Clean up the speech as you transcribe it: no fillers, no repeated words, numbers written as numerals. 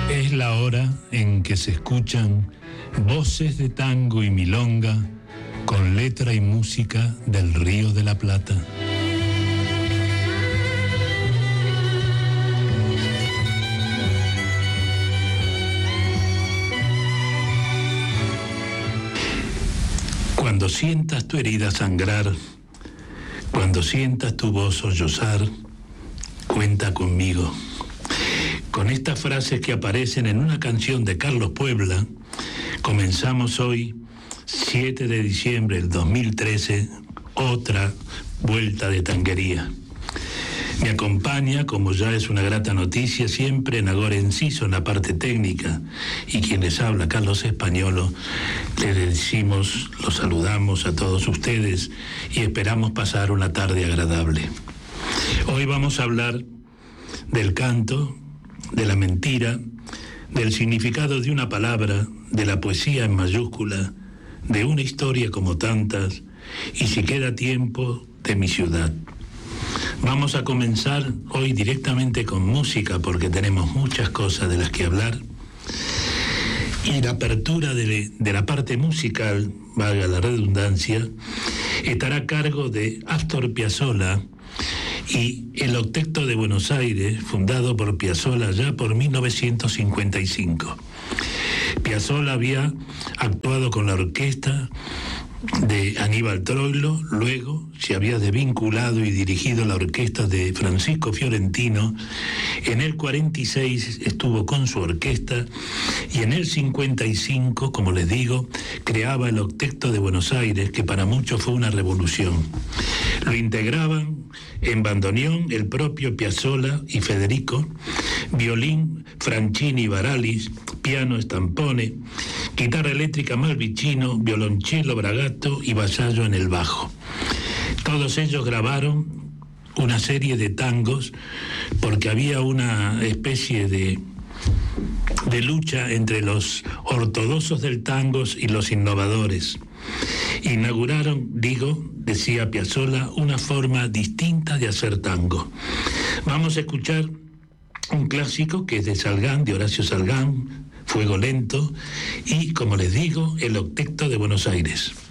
Es la hora en que se escuchan voces de tango y milonga con letra y música del Río de la Plata. Cuando sientas tu herida sangrar, cuando sientas tu voz sollozar, cuenta conmigo. Con estas frases que aparecen en una canción de Carlos Puebla, comenzamos hoy, 7 de diciembre del 2013, otra vuelta de tanguería. Me acompaña, como ya es una grata noticia, siempre Nagore Enciso en la parte técnica, y quien les habla, Carlos Españolo. Les decimos, los saludamos a todos ustedes y esperamos pasar una tarde agradable. Hoy vamos a hablar del canto, de la mentira, del significado de una palabra, de la poesía en mayúscula, de una historia como tantas, y si queda tiempo, de mi ciudad. Vamos a comenzar hoy directamente con música, porque tenemos muchas cosas de las que hablar. Y la apertura de la parte musical, valga la redundancia, estará a cargo de Astor Piazzolla y el Octeto de Buenos Aires, fundado por Piazzolla ya por 1955. Piazzolla había actuado con la orquesta de Aníbal Troilo, luego se había desvinculado y dirigido la orquesta de Francisco Fiorentino. En el 46 estuvo con su orquesta y en el 55, como les digo, creaba el Octeto de Buenos Aires, que para muchos fue una revolución. Lo integraban en bandoneón el propio Piazzolla y Federico, violín Franchini Baralis, piano Stampone, guitarra eléctrica Malvicino, violonchelo Bragato y vasallo en el bajo. Todos ellos grabaron una serie de tangos porque había una especie de lucha entre los ortodoxos del tango y los innovadores. Inauguraron, decía Piazzolla, una forma distinta de hacer tango. Vamos a escuchar un clásico que es de Salgán, de Horacio Salgán, Fuego Lento, y, como les digo, el Octeto de Buenos Aires.